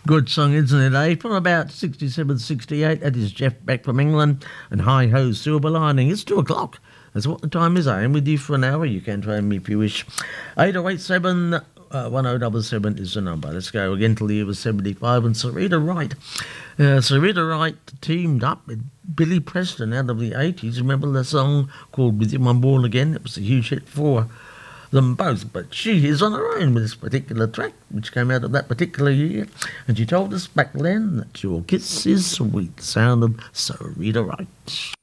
Good song, isn't it, eh? From about 67, 68. That is Jeff Beck from England and Hi Ho Silver Lining. It's 2 o'clock. That's what the time is. I am with you for an hour. You can phone me if you wish. 8087 1077 is the number. Let's go again till the year was 75. And Sarita Wright. Sarita Wright teamed up with Billy Preston out of the 80s. Remember the song called With You I'm Born Again? It was a huge hit for them both, but she is on her own with this particular track, which came out of that particular year, and she told us back then that your kiss is sweet. Sound of Sarita Wright.